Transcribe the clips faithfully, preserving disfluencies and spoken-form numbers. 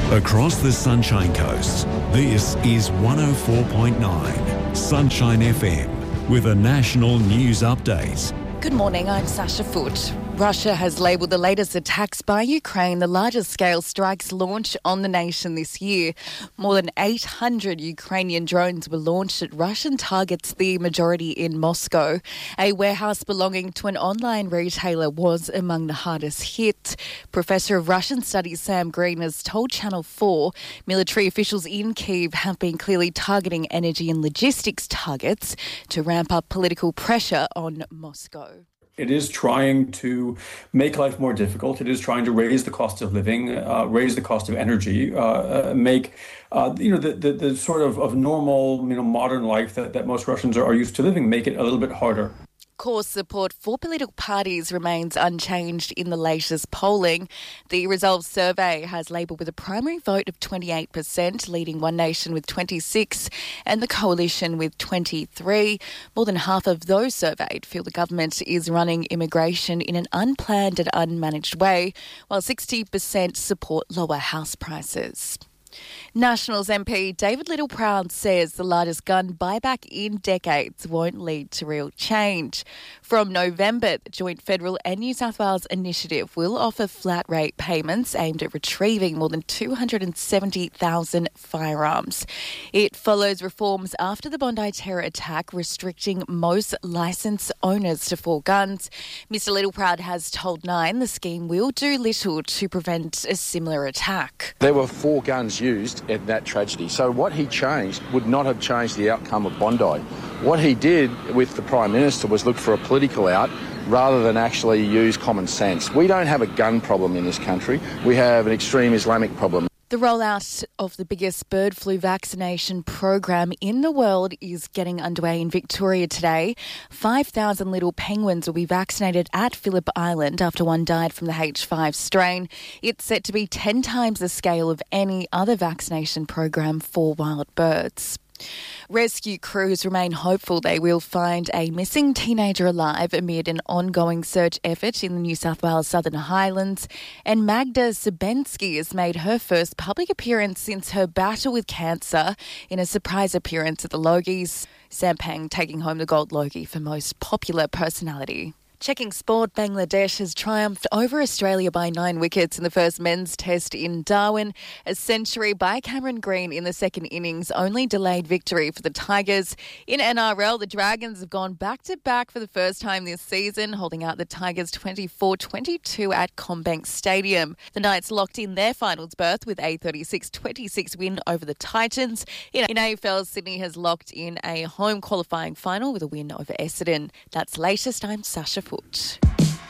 Across the Sunshine Coast, this is one oh four point nine Sunshine F M with a national news update. Good morning, I'm Sasha Foote. Russia has labelled the latest attacks by Ukraine the largest scale strikes launched on the nation this year. More than eight hundred Ukrainian drones were launched at Russian targets, the majority in Moscow. A warehouse belonging to an online retailer was among the hardest hit. Professor of Russian Studies Sam Green has told Channel four military officials in Kyiv have been clearly targeting energy and logistics targets to ramp up political pressure on Moscow. It is trying to make life more difficult. It is trying to raise the cost of living, uh, raise the cost of energy, uh, make uh, you know the, the the sort of, of normal you know modern life that, that most Russians are, are used to living, make it a little bit harder. Core support for political parties remains unchanged in the latest polling. The Resolve survey has Labor with a primary vote of twenty-eight percent, leading One Nation with twenty-six and the Coalition with twenty-three. More than half of those surveyed feel the government is running immigration in an unplanned and unmanaged way, while sixty percent support lower house prices. Nationals M P David Littleproud says the largest gun buyback in decades won't lead to real change. From November, the joint federal and New South Wales initiative will offer flat rate payments aimed at retrieving more than two hundred seventy thousand firearms. It follows reforms after the Bondi terror attack restricting most licensed owners to four guns. Mister Littleproud has told Nine the scheme will do little to prevent a similar attack. There were four guns used in that tragedy. So what he changed would not have changed the outcome of Bondi. What he did with the Prime Minister was look for a political out rather than actually use common sense. We don't have a gun problem in this country. We have an extreme Islamic problem. The rollout of the biggest bird flu vaccination program in the world is getting underway in Victoria today. five thousand little penguins will be vaccinated at Phillip Island after one died from the H five strain. It's set to be ten times the scale of any other vaccination program for wild birds. Rescue crews remain hopeful they will find a missing teenager alive amid an ongoing search effort in the New South Wales Southern Highlands. And Magda Sabensky has made her first public appearance since her battle with cancer in a surprise appearance at the Logies. Sampang taking home the Gold Logie for most popular personality. Checking sport, Bangladesh has triumphed over Australia by nine wickets in the first men's test in Darwin. A century by Cameron Green in the second innings only delayed victory for the Tigers. In N R L, the Dragons have gone back-to-back for the first time this season, holding out the Tigers twenty-four twenty-two at CommBank Stadium. The Knights locked in their finals berth with a thirty-six twenty-six win over the Titans. In A F L, Sydney has locked in a home qualifying final with a win over Essendon. That's latest. I'm Sasha Foote.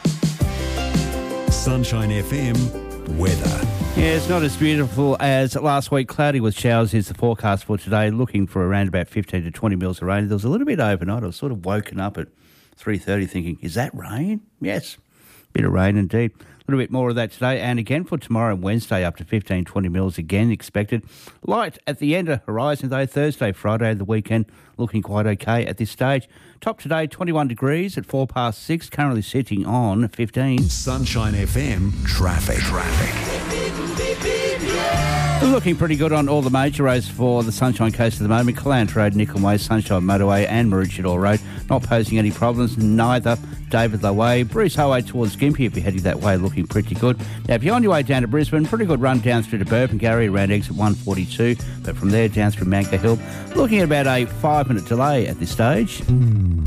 Sunshine F M weather. Yeah, it's not as beautiful as last week. Cloudy with showers is the forecast for today, looking for around about fifteen to twenty mils of rain. There was a little bit overnight. I was sort of woken up at three thirty thinking, is that rain? Yes, bit of rain indeed. A little bit more of that today, and again for tomorrow and Wednesday, up to fifteen, twenty mils again expected. Light at the end of horizon though. Thursday, Friday, the weekend looking quite okay at this stage. Top today, twenty-one degrees at four past six, currently sitting on fifteen. Sunshine F M traffic. Traffic. Looking pretty good on all the major roads for the Sunshine Coast at the moment. Callants Road, Nicholm Way, Sunshine Motorway and Maroochydore Road not posing any problems, neither David Low Way. Bruce Highway towards Gympie if you're heading that way, looking pretty good. Now if you're on your way down to Brisbane, pretty good run down through to Burpengary around exit one forty-two, but from there down through Manka Hill, looking at about a five minute delay at this stage.